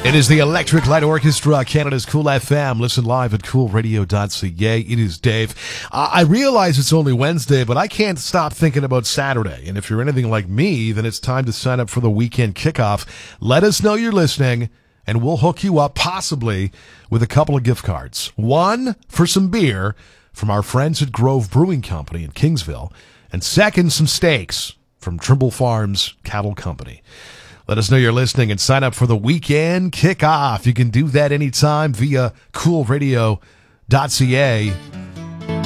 It is the Electric Light Orchestra, Canada's Cool FM. Listen live at coolradio.ca. It is Dave. I realize it's only Wednesday, but I can't stop thinking about Saturday. And if you're anything like me, then it's time to sign up for the weekend kickoff. Let us know you're listening, and we'll hook you up possibly with a couple of gift cards. One for some beer from our friends at Grove Brewing Company in Kingsville, and second, some steaks from Trimble Farms Cattle Company. Let us know you're listening and sign up for the weekend kickoff. You can do that anytime via coolradio.ca.